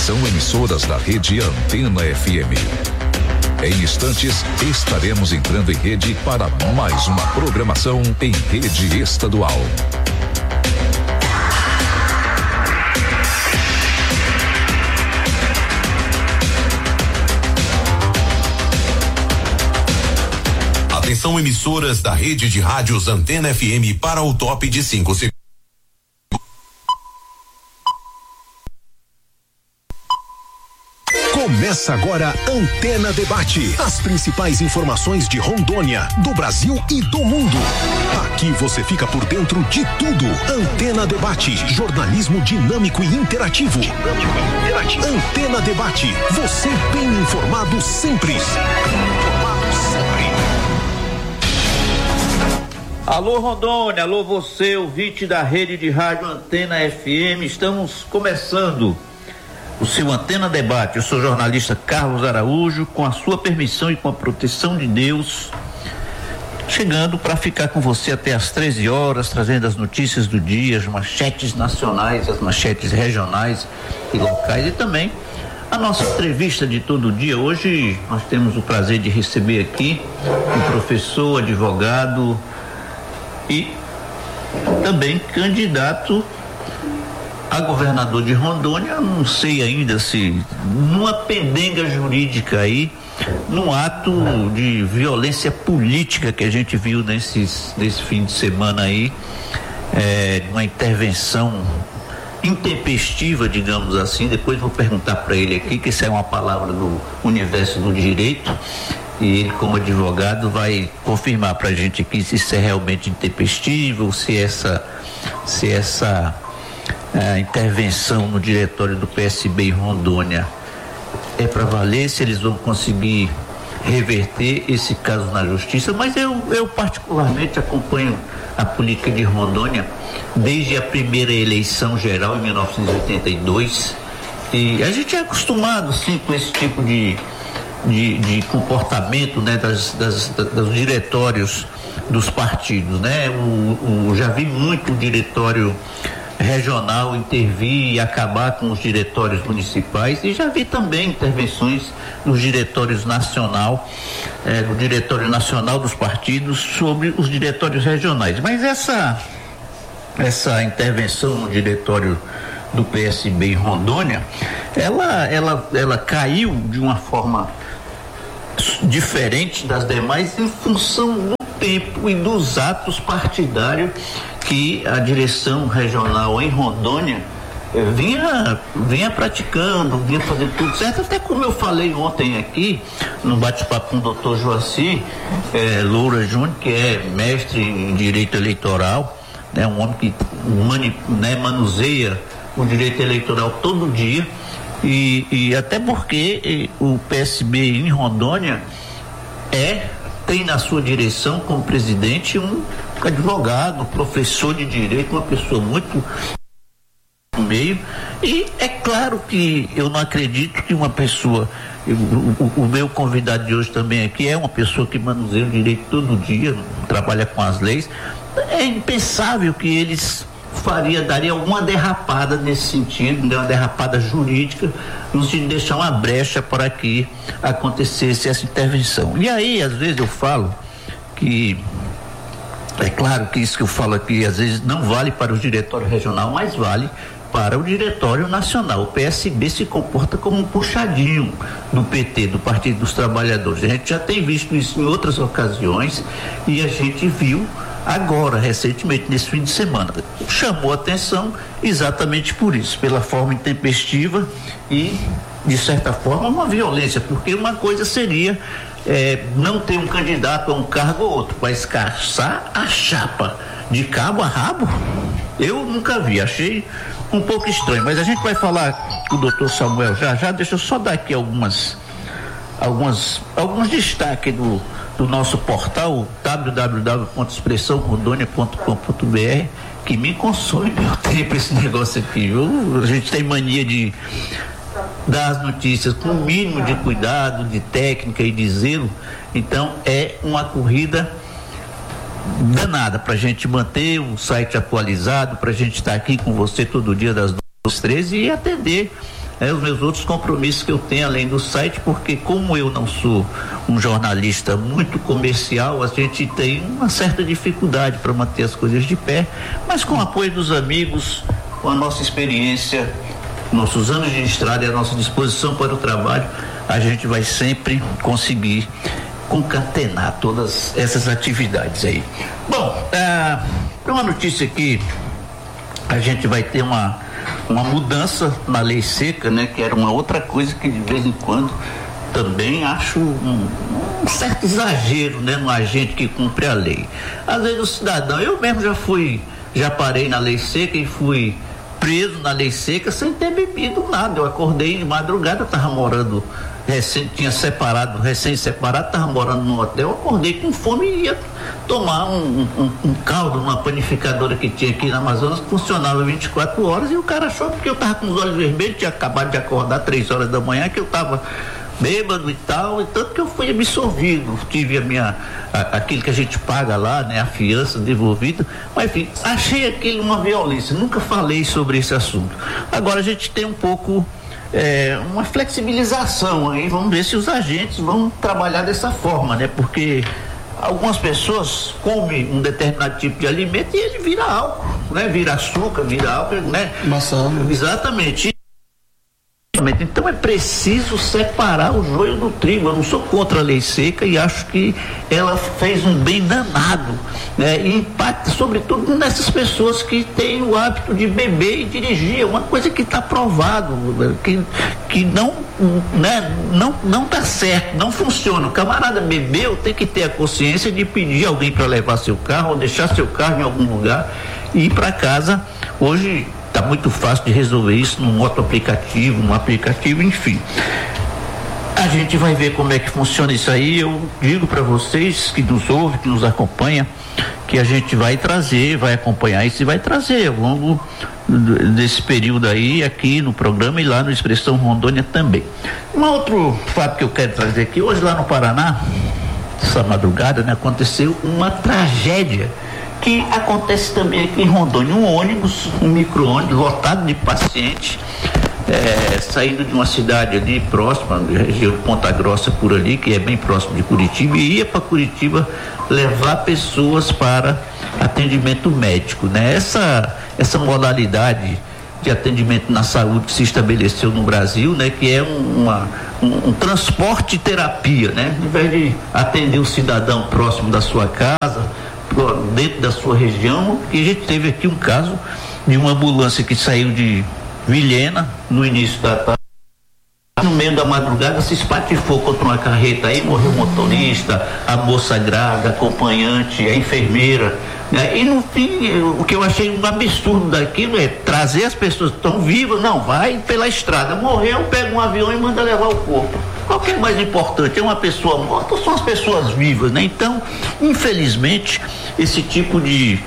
Atenção, emissoras da rede Antena FM. Em instantes, estaremos entrando em rede para mais uma programação em rede estadual. Atenção, emissoras da rede de rádios Antena FM para o top de 5 segundos. Começa agora Antena Debate. As principais informações de Rondônia, do Brasil e do mundo. Aqui você fica por dentro de tudo. Antena Debate. Jornalismo dinâmico e interativo. Antena Debate. Você bem informado sempre. Alô Rondônia, alô você, ouvinte da rede de rádio Antena FM. Estamos começando o seu Antena Debate. Eu sou o jornalista Carlos Araújo, com a sua permissão e com a proteção de Deus, chegando para ficar com você até às 13 horas, trazendo as notícias do dia, as manchetes nacionais, as manchetes regionais e locais, e também a nossa entrevista de todo dia. Hoje nós temos o prazer de receber aqui um professor, advogado e também candidato a governador de Rondônia. Não sei ainda se numa pendenga jurídica aí, num ato de violência política que a gente viu nesse fim de semana aí, uma intervenção intempestiva, digamos assim. Depois vou perguntar para ele aqui, que isso é uma palavra do universo do direito, e ele, como advogado, vai confirmar para a gente aqui se isso é realmente intempestivo, se essa intervenção no diretório do PSB em Rondônia é para valer, se eles vão conseguir reverter esse caso na justiça. Mas eu particularmente acompanho a política de Rondônia desde a primeira eleição geral em 1982, e a gente é acostumado sim com esse tipo de comportamento, né, dos diretórios dos partidos, né? Já vi muito o diretório regional intervir e acabar com os diretórios municipais, e já vi também intervenções nos diretórios no diretório nacional dos partidos sobre os diretórios regionais. Mas essa intervenção no diretório do PSB em Rondônia, ela caiu de uma forma diferente das demais em função do tempo e dos atos partidários que a direção regional em Rondônia vinha praticando, vinha fazendo tudo certo. Até como eu falei ontem aqui no bate-papo com o doutor Joacir Loura Júnior, que é mestre em direito eleitoral, né, um homem que manuseia o direito eleitoral todo dia, e até porque o PSB em Rondônia tem na sua direção como presidente um advogado, professor de direito, uma pessoa muito no meio. E é claro que eu não acredito que uma pessoa, o meu convidado de hoje também aqui é uma pessoa que manuseia o direito todo dia, trabalha com as leis. É impensável que eles daria alguma derrapada nesse sentido, uma derrapada jurídica, no sentido de deixar uma brecha para que acontecesse essa intervenção. E aí, às vezes eu falo que, é claro que isso que eu falo aqui, às vezes não vale para o diretório regional, mas vale para o diretório nacional. O PSB se comporta como um puxadinho do PT, do Partido dos Trabalhadores. A gente já tem visto isso em outras ocasiões, e a gente viu agora, recentemente, nesse fim de semana. Chamou atenção exatamente por isso, pela forma intempestiva e, de certa forma, uma violência, porque uma coisa seria não ter um candidato a um cargo ou outro, mas caçar a chapa de cabo a rabo, eu nunca vi, achei um pouco estranho. Mas a gente vai falar com o doutor Samuel já. Deixa eu só dar aqui alguns destaques do nosso portal www.expressãorondônia.com.br, que me consome meu tempo esse negócio aqui, viu? A gente tem mania de dar as notícias com o mínimo de cuidado, de técnica e de zelo. Então é uma corrida danada para a gente manter o site atualizado, para a gente estar aqui com você todo dia das 2 às 13 e atender os meus outros compromissos que eu tenho além do site, porque como eu não sou um jornalista muito comercial, a gente tem uma certa dificuldade para manter as coisas de pé, mas com o apoio dos amigos, com a nossa experiência, nossos anos de estrada e a nossa disposição para o trabalho, a gente vai sempre conseguir concatenar todas essas atividades aí. Bom, tem uma notícia aqui, a gente vai ter uma mudança na lei seca, né? Que era uma outra coisa que de vez em quando também acho um certo exagero, né? No agente que cumpre a lei. Às vezes o cidadão, eu mesmo já parei na lei seca e fui preso na lei seca sem ter bebido nada. Eu acordei de madrugada, estava morando recém-separado, estava morando num hotel, acordei com fome e ia tomar um caldo numa panificadora que tinha aqui na Amazonas, que funcionava 24 horas, e o cara achou que eu estava com os olhos vermelhos, tinha acabado de acordar 3 horas da manhã, que eu estava bêbado e tal, e tanto que eu fui absolvido, tive aquilo que a gente paga lá, né, a fiança devolvida, mas enfim, achei aquilo uma violência, nunca falei sobre esse assunto. Agora a gente tem um pouco uma flexibilização aí, vamos ver se os agentes vão trabalhar dessa forma, né? Porque algumas pessoas comem um determinado tipo de alimento e ele vira álcool, né? Vira açúcar, vira álcool, né? Maçã. Exatamente. Então é preciso separar o joio do trigo. Eu não sou contra a lei seca e acho que ela fez um bem danado, né? E impacta sobretudo nessas pessoas que têm o hábito de beber e dirigir. É uma coisa que está provado, que não, né? Não dá certo, não funciona. O camarada bebeu, tem que ter a consciência de pedir alguém para levar seu carro ou deixar seu carro em algum lugar e ir para casa. Hoje está muito fácil de resolver isso num outro aplicativo, enfim. A gente vai ver como é que funciona isso aí. Eu digo para vocês que nos ouvem, que nos acompanham, que a gente vai acompanhar isso e vai trazer ao longo desse período aí, aqui no programa e lá no Expressão Rondônia também. Um outro fato que eu quero trazer aqui, hoje lá no Paraná, essa madrugada, né, aconteceu uma tragédia que acontece também aqui em Rondônia. Um ônibus, um micro-ônibus lotado de pacientes, saindo de uma cidade ali próxima, região de Ponta Grossa por ali, que é bem próximo de Curitiba, e ia para Curitiba levar pessoas para atendimento médico, né? Essa modalidade de atendimento na saúde que se estabeleceu no Brasil, né? Que é um transporte terapia, né? Ao invés de atender o cidadão próximo da sua casa, dentro da sua região, que a gente teve aqui um caso de uma ambulância que saiu de Vilhena no início da tarde, no meio da madrugada se espatifou contra uma carreta, aí morreu o motorista, a moça grávida, a acompanhante, a enfermeira, né? E no fim, o que eu achei um absurdo daquilo é trazer as pessoas que estão vivas, não, vai pela estrada, morreu, pega um avião e manda levar o corpo. Qual que é mais importante? É uma pessoa morta ou são as pessoas vivas, né? Então, infelizmente, esse tipo de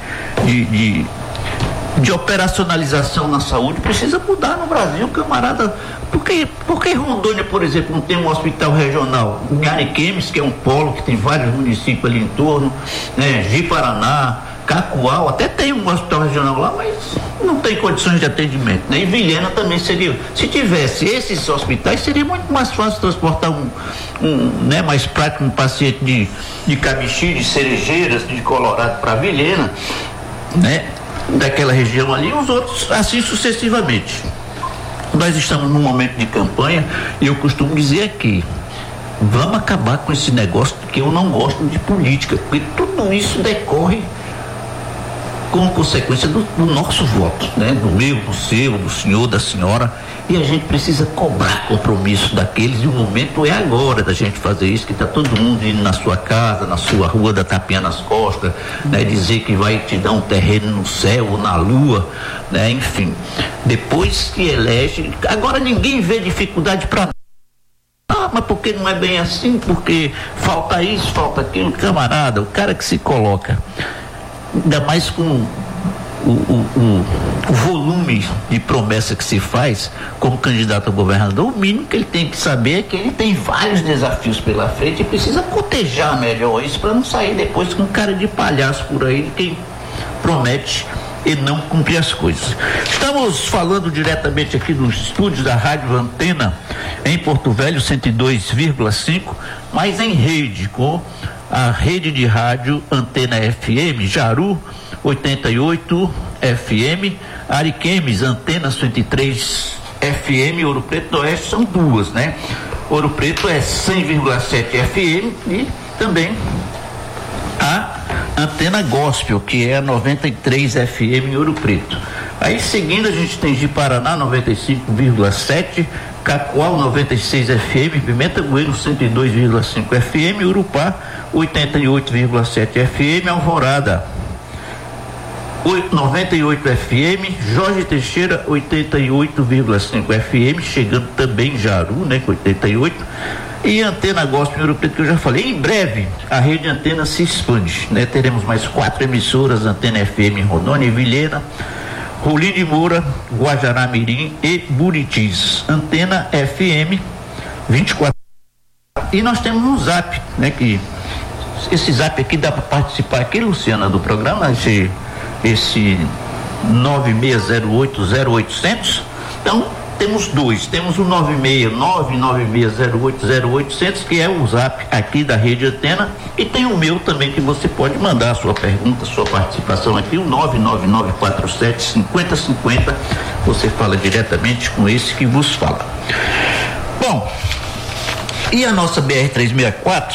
operacionalização na saúde precisa mudar no Brasil, camarada. Por que Rondônia, por exemplo, não tem um hospital regional? Em Ariquemes, que é um polo que tem vários municípios ali em torno, né? Ji-Paraná, Cacoal, até tem um hospital regional lá, mas não tem condições de atendimento, né? E Vilhena também seria, se tivesse esses hospitais, seria muito mais fácil transportar né, mais prático um paciente de Camixi, de Cerejeiras, de Colorado para Vilhena, né? Daquela região ali, os outros assim sucessivamente. Nós estamos num momento de campanha e eu costumo dizer aqui, vamos acabar com esse negócio que eu não gosto de política, porque tudo isso decorre como consequência do nosso voto, né? Do meu, do seu, do senhor, da senhora, e a gente precisa cobrar compromisso daqueles, e o momento é agora da gente fazer isso, que está todo mundo indo na sua casa, na sua rua, da tapinha nas costas, né? Dizer que vai te dar um terreno no céu ou na lua, né? Enfim, depois que elege, agora ninguém vê dificuldade para mas porque não é bem assim, porque falta isso, falta aquilo, camarada, o cara que se coloca, ainda mais com o volume de promessa que se faz como candidato a governador, o mínimo que ele tem que saber é que ele tem vários desafios pela frente e precisa cotejar melhor isso para não sair depois com cara de palhaço por aí, quem promete e não cumprir as coisas. Estamos falando diretamente aqui nos estúdios da Rádio Antena, em Porto Velho, 102,5, mas em rede, com a rede de rádio Antena FM, Jaru, 88 FM, Ariquemes, Antena 103 FM, Ouro Preto do Oeste, são duas, né? Ouro Preto é 100,7 FM e também a Antena Gospel, que é a 93 FM em Ouro Preto. Aí seguindo a gente tem Ji-Paraná 95,7, Cacoal 96 FM, Pimenta Bueno 102,5 FM, Urupá 88,7 FM, Alvorada 98 FM, Jorge Teixeira 88,5 FM, chegando também Jaru, né, com 88, e Antena Gospel em Ouro Preto, que eu já falei. Em breve a rede Antena se expande, né? Teremos mais 4 emissoras, Antena FM em Rondônia e Vilhena, Rolim de Moura, Guajará Mirim e Buritis. Antena FM 24. E nós temos um zap, né? Que esse zap aqui dá para participar aqui, Luciana, do programa, esse 96080800. Então temos dois, temos o 96996080800, que é o zap aqui da Rede Antena, e tem o meu também, que você pode mandar a sua pergunta, sua participação aqui, o 999475050. Você fala diretamente com esse que vos fala. Bom, e a nossa BR-364,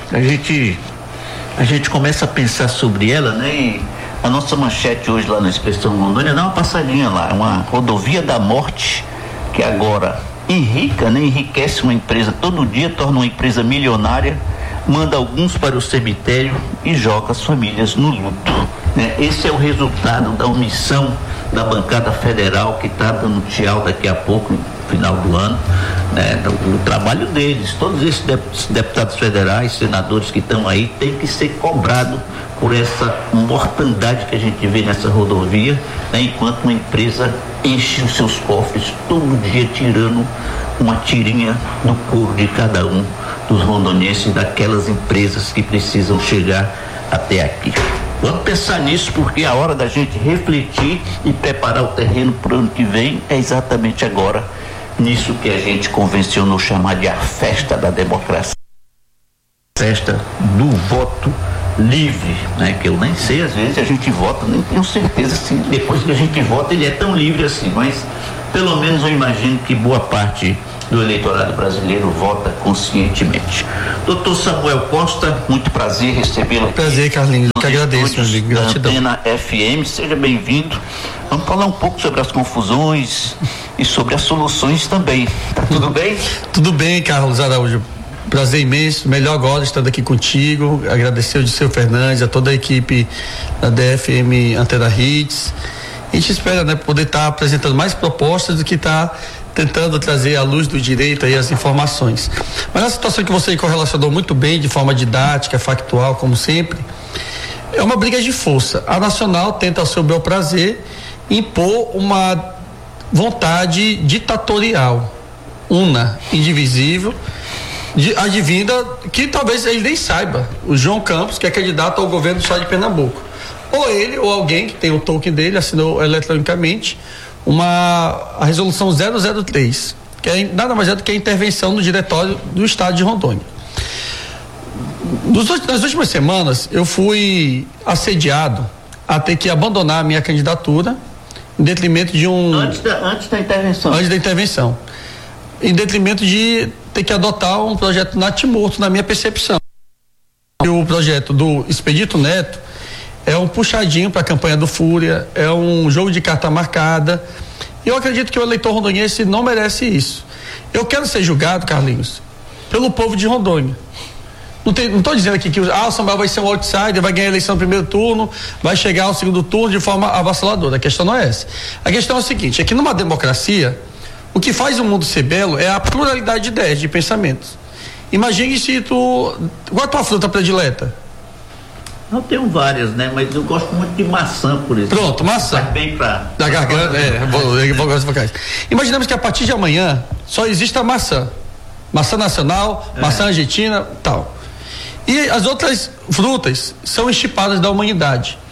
a gente começa a pensar sobre ela, né? E a nossa manchete hoje lá na Inspeção Rondônia, dá uma passadinha lá, é uma rodovia da morte, que agora enriquece uma empresa todo dia, torna uma empresa milionária, manda alguns para o cemitério e joga as famílias no luto, né? Esse é o resultado da omissão da bancada federal, que está dando tchau daqui a pouco, no final do ano, né? O trabalho deles, todos esses deputados federais, senadores que estão aí, tem que ser cobrado por essa mortandade que a gente vê nessa rodovia, né? Enquanto uma empresa enche os seus cofres todo dia, tirando uma tirinha do couro de cada um dos rondonenses, daquelas empresas que precisam chegar até aqui. Vamos pensar nisso, porque a hora da gente refletir e preparar o terreno para o ano que vem é exatamente agora, nisso que a gente convencionou chamar de a festa da democracia, festa do voto livre, né? Que eu nem sei, às vezes a gente vota, nem tenho certeza se depois que a gente vota ele é tão livre assim, mas pelo menos eu imagino que boa parte do eleitorado brasileiro vota conscientemente. Doutor Samuel Costa, muito prazer recebê-lo aqui. Prazer, Carlinhos, que agradeço, meu amigo, gratidão. Antena FM, seja bem-vindo. Vamos falar um pouco sobre as confusões e sobre as soluções também. Tá tudo bem? Tudo bem, Carlos Araújo. Prazer imenso, melhor agora estando aqui contigo, agradecer ao Disseu Fernandes, a toda a equipe da DFM Antena Hits. A gente espera, né, poder estar apresentando mais propostas do que estar tentando trazer à luz do direito aí as informações. Mas a situação que você correlacionou muito bem, de forma didática, factual, como sempre, é uma briga de força. A Nacional tenta, ao seu bel prazer, impor uma vontade ditatorial, una, indivisível, advinda, que talvez ele nem saiba. O João Campos, que é candidato ao governo do estado de Pernambuco, ou ele ou alguém que tem o token dele, assinou eletronicamente a resolução 003, que é nada mais é do que a intervenção no diretório do estado de Rondônia. Nas últimas semanas eu fui assediado a ter que abandonar a minha candidatura em detrimento de antes da intervenção, em detrimento de ter que adotar um projeto natimorto, na minha percepção. O projeto do Expedito Neto é um puxadinho para a campanha do Fúria, é um jogo de carta marcada. Eu acredito que o eleitor rondoniense não merece isso. Eu quero ser julgado, Carlinhos, pelo povo de Rondônia. Não estou dizendo aqui que o Samuel vai ser um outsider, vai ganhar a eleição no primeiro turno, vai chegar ao segundo turno de forma avassaladora. A questão não é essa. A questão é o seguinte, é que numa democracia, o que faz o mundo ser belo é a pluralidade de ideias, de pensamentos. Imagine se qual é a tua fruta predileta? Eu tenho várias, né? Mas eu gosto muito de maçã, por exemplo. Pronto, maçã. Faz bem pra da garganta, Imaginamos que a partir de amanhã só existe a maçã. Maçã nacional, maçã argentina, tal. E as outras frutas são enchipadas da humanidade.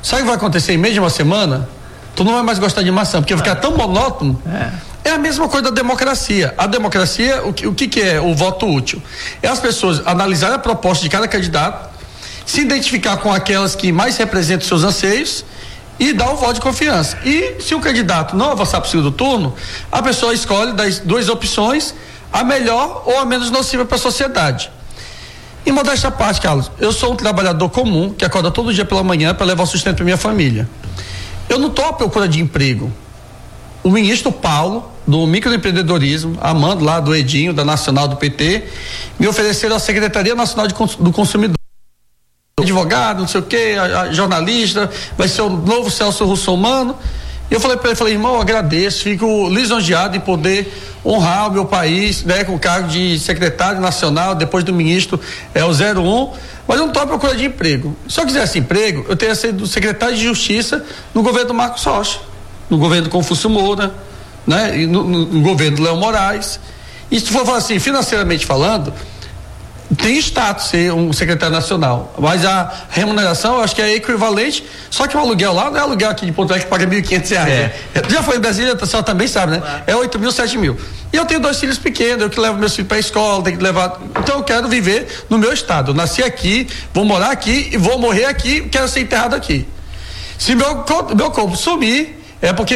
Sabe o que vai acontecer em meio de uma semana? Tu não vai mais gostar de maçã, porque vai ficar tão monótono. É a mesma coisa da democracia. A democracia, o que é o voto útil? É as pessoas analisarem a proposta de cada candidato, se identificar com aquelas que mais representam seus anseios e dar o voto de confiança. E se o candidato não avançar para o segundo turno, a pessoa escolhe das duas opções, a melhor ou a menos nociva para a sociedade. Em modéstia à parte, Carlos, eu sou um trabalhador comum que acorda todo dia pela manhã para levar o sustento para minha família. Eu não estou à procura de emprego. O ministro Paulo, do microempreendedorismo, amando lá do Edinho, da Nacional do PT, me ofereceram a Secretaria Nacional do Consumidor. Advogado, não sei o quê, jornalista, vai ser o novo Celso Russomano. E eu falei para ele, irmão, eu agradeço, fico lisonjeado em poder honrar o meu país, né, com o cargo de secretário nacional, depois do ministro, o 01, mas eu não estou à procura de emprego. Se eu quisesse emprego, eu teria sido secretário de Justiça no governo do Marcos Rocha, no governo do Confúcio Moura, né, e no governo do Léo Moraes. E se for falar assim, financeiramente falando, tem status ser um secretário nacional, mas a remuneração eu acho que é equivalente, só que o aluguel lá não é aluguel aqui de Porto Alegre que paga R$1.500. Né? Já foi em Brasília, a senhora também sabe, né? É 8 mil, 7 mil. E eu tenho 2 filhos pequenos, eu que levo meus filhos para a escola, tenho que levar. Então eu quero viver no meu estado. Eu nasci aqui, vou morar aqui e vou morrer aqui, quero ser enterrado aqui. Se meu corpo sumir, é porque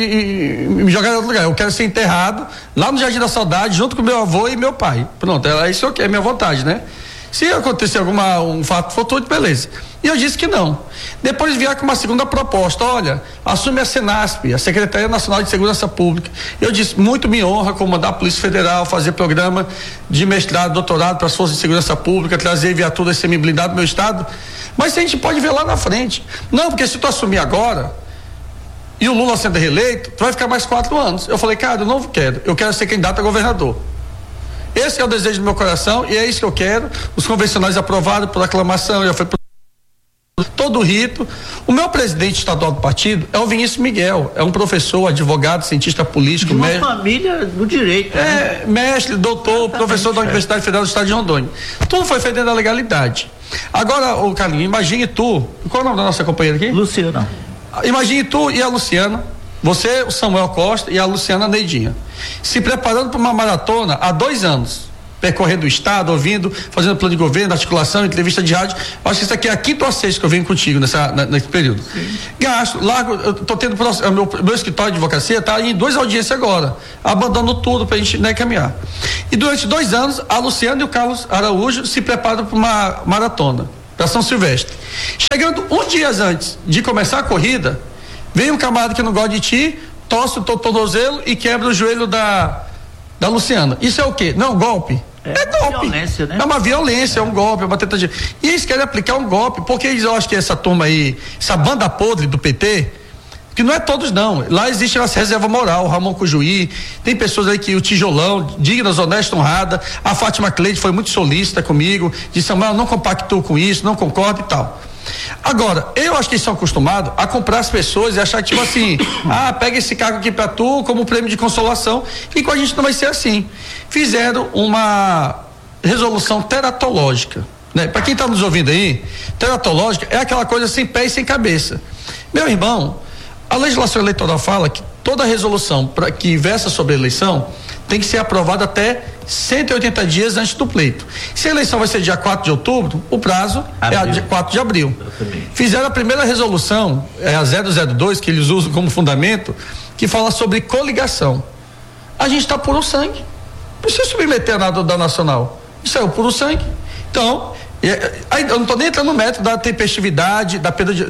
me jogaram em outro lugar. Eu quero ser enterrado lá no Jardim da Saudade, junto com meu avô e meu pai. Pronto, é isso que é minha vontade, né? Se acontecer um fato fortuito, beleza. E eu disse que não. Depois vieram com uma segunda proposta, olha, assume a Senasp, a Secretaria Nacional de Segurança Pública. Eu disse, muito me honra comandar a Polícia Federal, fazer programa de mestrado, doutorado para as Forças de Segurança Pública, trazer viaturas semi-blindadas do meu estado. Mas a gente pode ver lá na frente. Não, porque se tu assumir agora e o Lula sendo reeleito, tu vai ficar mais 4 anos. Eu falei, cara, eu não quero, eu quero ser candidato a governador. Esse é o desejo do meu coração e é isso que eu quero. Os convencionais aprovados por aclamação, já foi todo o rito. O meu presidente estadual do partido é o Vinícius Miguel, é um professor, advogado, cientista político, de uma família do direito, né? Mestre, doutor, professor da Universidade Federal do Estado de Rondônia. Tudo foi feito dentro da legalidade. Agora, ô Carlinhos, imagine tu, qual é o nome da nossa companheira aqui? Luciana. Imagine tu e a Luciana, você, o Samuel Costa e a Luciana Neidinha, se preparando para uma maratona há 2 anos, percorrendo o estado, ouvindo, fazendo plano de governo, articulação, entrevista de rádio. Eu acho que isso aqui é a 5ª ou 6ª que eu venho contigo nesse período. Sim. Gasto, largo, eu tô tendo meu escritório de advocacia tá em 2 audiências agora, abandono tudo pra gente, né, caminhar. E durante 2 anos, a Luciana e o Carlos Araújo se preparam para uma maratona para São Silvestre. Chegando 1 dia antes de começar a corrida, vem um camarada que não gosta de ti, torce o tornozelo e quebra o joelho da Luciana. Isso é o quê? Não é um golpe? É golpe. Violência, né? É uma violência, é um golpe, é uma tentativa. E eles querem aplicar um golpe, porque eles, eu acho que essa turma aí, essa banda podre do PT, que não é todos não, lá existe uma reserva moral, o Ramon Cujuí, tem pessoas aí que o Tijolão, dignas, honesta, honrada, a Fátima Cleide foi muito solícita comigo, disse, Samuel, não compactou com isso, não concordo e tal. Agora, eu acho que eles são acostumados a comprar as pessoas e achar que tipo assim, pega esse cargo aqui pra tu como prêmio de consolação, e com a gente não vai ser assim. Fizeram uma resolução teratológica, né? Pra quem tá nos ouvindo aí, teratológica é aquela coisa sem pé e sem cabeça. Meu irmão, a legislação eleitoral fala que toda resolução que versa sobre a eleição tem que ser aprovada até 180 dias antes do pleito. Se a eleição vai ser dia 4 de outubro, o prazo é dia 4 de abril. Fizeram a primeira resolução, a 002, que eles usam como fundamento, que fala sobre coligação. A gente está puro sangue. Não precisa submeter a nada da Nacional. Isso é o puro sangue. Então, eu não estou nem entrando no método da tempestividade, da perda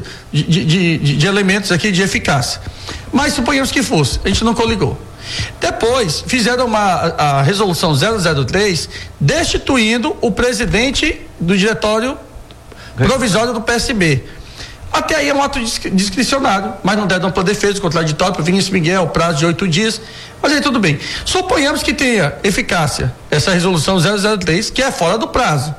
de elementos aqui de eficácia. Mas suponhamos que fosse, a gente não coligou. Depois fizeram a resolução 003 destituindo o presidente do diretório provisório do PSB. Até aí é um ato discricionário, mas não deram para defesa, contraditório para Vinícius Miguel, prazo de 8 dias, mas aí tudo bem. Suponhamos que tenha eficácia essa resolução 003, que é fora do prazo.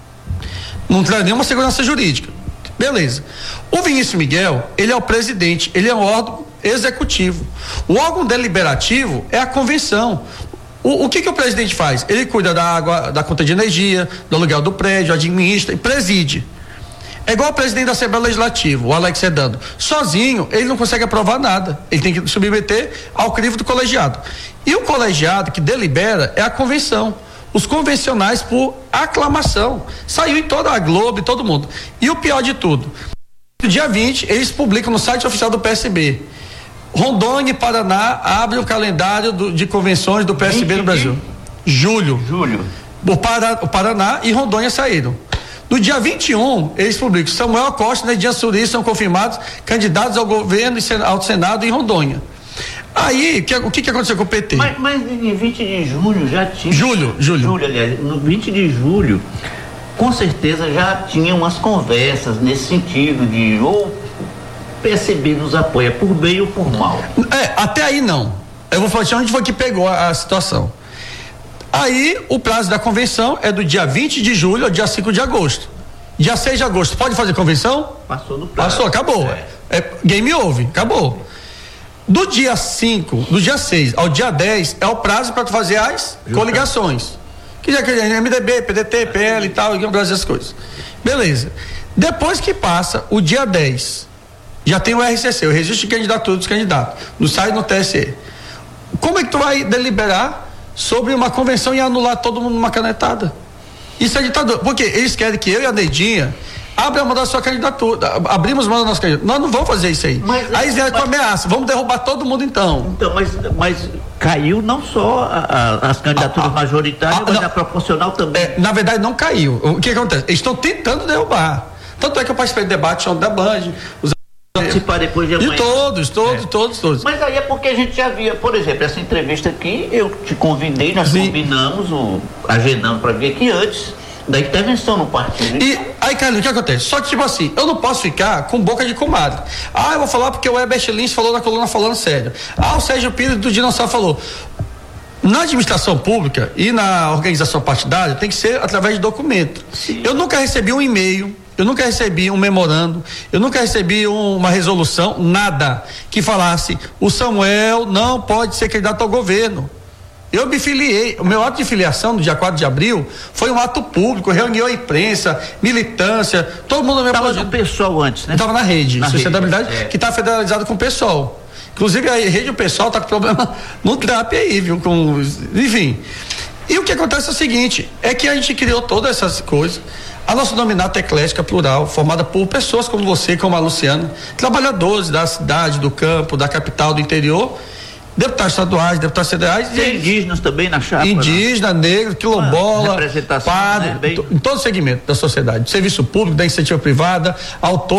Não traz nenhuma segurança jurídica. Beleza. O Vinícius Miguel, ele é o presidente, ele é um órgão executivo. O órgão deliberativo é a convenção. O que o presidente faz? Ele cuida da água, da conta de energia, do aluguel do prédio, administra e preside. É igual o presidente da Assembleia Legislativa, o Alex Sedano. Sozinho, ele não consegue aprovar nada. Ele tem que submeter ao crivo do colegiado. E o colegiado que delibera é a convenção. Os convencionais por aclamação. Saiu em toda a Globo, todo mundo. E o pior de tudo, no dia 20, eles publicam no site oficial do PSB. Rondônia e Paraná abrem o calendário de convenções do PSB no Brasil. Julho. O Paraná e Rondônia saíram. No dia 21, eles publicam: Samuel Costa e Nedian Suri são confirmados candidatos ao governo e ao Senado em Rondônia. Aí, o que aconteceu com o PT? Mas em 20 de julho já tinha. Julho, aliás, no 20 de julho, com certeza já tinha umas conversas nesse sentido de ou PSB nos apoia por bem ou por mal. Até aí não. Eu vou falar de onde foi que pegou a situação. Aí o prazo da convenção é do dia 20 de julho ao dia 5 de agosto. Dia 6 de agosto, pode fazer convenção? Passou do prazo. Passou, acabou. Game over, acabou. Do dia 6 ao dia 10 é o prazo para tu fazer as coligações. Que já MDB, PDT, PL e tal, essas coisas. Beleza. Depois que passa o dia 10, já tem o RCC, o registro de candidatura dos candidatos, no site no TSE. Como é que tu vai deliberar sobre uma convenção e anular todo mundo numa canetada? Isso é ditador, porque eles querem que eu e a Neidinha abra uma da sua candidatura, abrimos uma da nossa candidatura. Nós não vamos fazer isso aí. Aí eles vieram com ameaça, vamos derrubar todo mundo então. Então, mas caiu não só as candidaturas majoritárias, mas a proporcional também. Na verdade não caiu. O que acontece? Eles estão tentando derrubar. Tanto é que eu participei do debate da Band, participar depois de amanhã. E todos. Mas aí é porque a gente já via, por exemplo, essa entrevista aqui, eu te convidei, nós combinamos, agendamos para vir aqui antes da intervenção no partido. E aí, Carlos, o que acontece? Só que, tipo assim, eu não posso ficar com boca de comadre. Eu vou falar porque o Herbert Lins falou na coluna falando sério. O Sérgio Pires do Dinossauro falou. Na administração pública e na organização partidária tem que ser através de documento. Sim. Eu nunca recebi um e-mail, eu nunca recebi um memorando, eu nunca recebi uma resolução, nada que falasse: o Samuel não pode ser candidato ao governo. Eu me filiei, o meu ato de filiação no dia 4 de abril foi um ato público, reuniu a imprensa, militância, todo mundo... Estava no PSOL antes, né? Estava na rede, sustentabilidade, que está federalizado com o PSOL. Inclusive a rede do PSOL está com problema no TRAP aí, viu? Enfim. E o que acontece é o seguinte, é que a gente criou todas essas coisas. A nossa nominata eclética plural, formada por pessoas como você, como a Luciana, trabalhadores da cidade, do campo, da capital, do interior, deputados estaduais, deputados federais. Tem indígenas também na chapa? Indígena, negro, quilombola, representação, padre, em todo segmento da sociedade, do serviço público, da iniciativa privada, autônomo.